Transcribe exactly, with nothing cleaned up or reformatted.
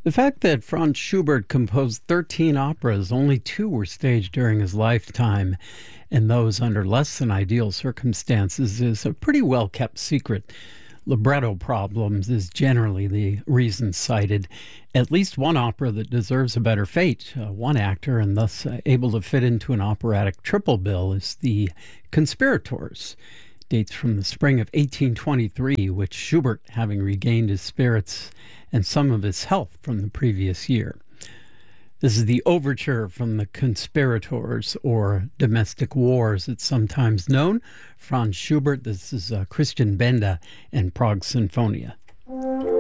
The fact that Franz Schubert composed thirteen operas, only two were staged during his lifetime, and those under less than ideal circumstances, is a pretty well kept secret. Libretto problems is generally the reason cited. At least one opera that deserves a better fate, uh, one actor, and thus uh, able to fit into an operatic triple bill, is The Conspirators. Dates from the spring of eighteen twenty-three, which Schubert, having regained his spirits and some of his health from the previous year. This is the overture from The Conspirators, or Domestic War, as it's sometimes known. Franz Schubert. This is uh, Christian Benda and Prague Sinfonia.